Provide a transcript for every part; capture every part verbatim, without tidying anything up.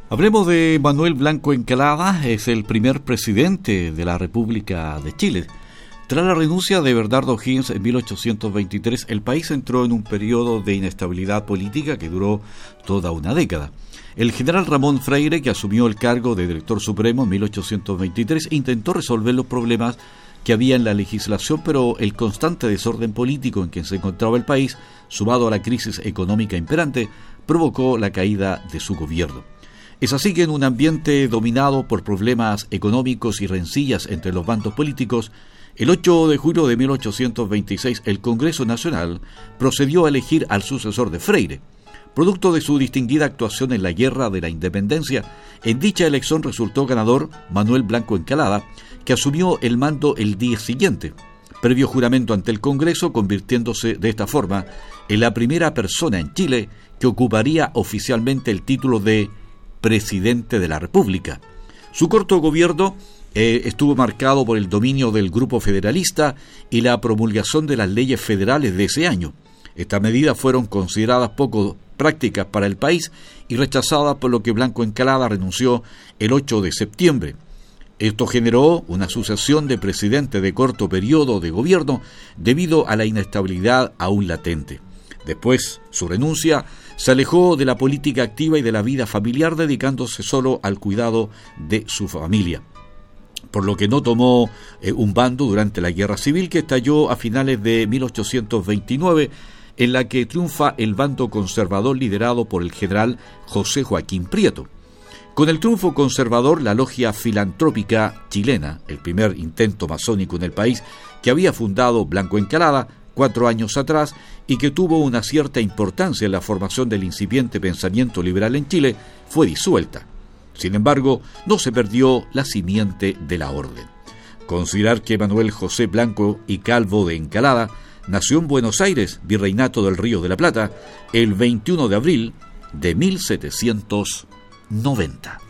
Hablemos de Manuel Blanco Encalada, es el primer presidente de la República de Chile. Tras la renuncia de Bernardo O'Higgins en mil ochocientos veintitrés, el país entró en un periodo de inestabilidad política que duró toda una década. El general Ramón Freire, que asumió el cargo de director supremo en mil ochocientos veintitrés, intentó resolver los problemas que había en la legislación, pero el constante desorden político en que se encontraba el país, sumado a la crisis económica imperante, provocó la caída de su gobierno. Es así que en un ambiente dominado por problemas económicos y rencillas entre los bandos políticos, el ocho de julio de mil ochocientos veintiséis el Congreso Nacional procedió a elegir al sucesor de Freire. Producto de su distinguida actuación en la Guerra de la Independencia, en dicha elección resultó ganador Manuel Blanco Encalada, que asumió el mando el día siguiente, previo juramento ante el Congreso, convirtiéndose de esta forma en la primera persona en Chile que ocuparía oficialmente el título de presidente de la República. Su corto gobierno eh, estuvo marcado por el dominio del grupo federalista y la promulgación de las leyes federales de ese año. Estas medidas fueron consideradas poco prácticas para el país y rechazadas, por lo que Blanco Encalada renunció el ocho de septiembre. Esto generó una sucesión de presidentes de corto periodo de gobierno debido a la inestabilidad aún latente. Después, su renuncia, se alejó de la política activa y de la vida familiar, dedicándose solo al cuidado de su familia, por lo que no tomó eh, un bando durante la Guerra Civil que estalló a finales de mil ochocientos veintinueve, en la que triunfa el bando conservador liderado por el general José Joaquín Prieto. Con el triunfo conservador, la logia filantrópica chilena, el primer intento masónico en el país que había fundado Blanco Encalada cuatro años atrás y que tuvo una cierta importancia en la formación del incipiente pensamiento liberal en Chile, fue disuelta. Sin embargo, no se perdió la simiente de la orden. Considerar que Manuel José Blanco y Calvo de Encalada nació en Buenos Aires, Virreinato del Río de la Plata, el veintiuno de abril de mil setecientos noventa.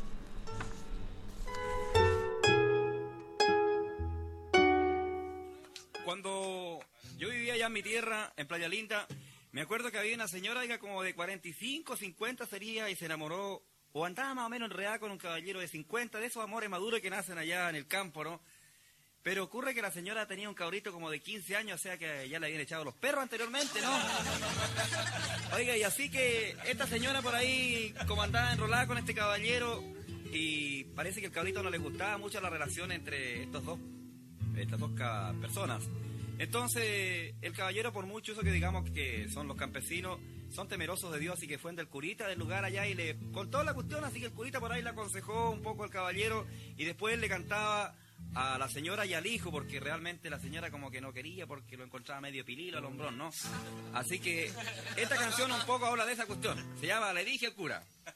Cuando yo vivía allá en mi tierra, en Playa Linda, me acuerdo que había una señora, diga, como de cuarenta y cinco, cincuenta sería, y se enamoró, o andaba más o menos enredada con un caballero de cincuenta, de esos amores maduros que nacen allá en el campo, ¿no? Pero ocurre que la señora tenía un cabrito como de quince años, o sea que ya le habían echado los perros anteriormente, ¿no? Oiga, y así que esta señora por ahí, como andaba enrolada con este caballero, y parece que el cabrito no le gustaba mucho la relación entre estos dos, estas dos personas. Entonces, el caballero, por mucho eso que digamos que son los campesinos, son temerosos de Dios, así que fue del curita del lugar allá y le contó la cuestión, así que el curita por ahí le aconsejó un poco al caballero, y después le cantaba a la señora y al hijo, porque realmente la señora como que no quería, porque lo encontraba medio pililo al hombrón, ¿no? Así que esta canción un poco habla de esa cuestión, se llama Le dije al cura.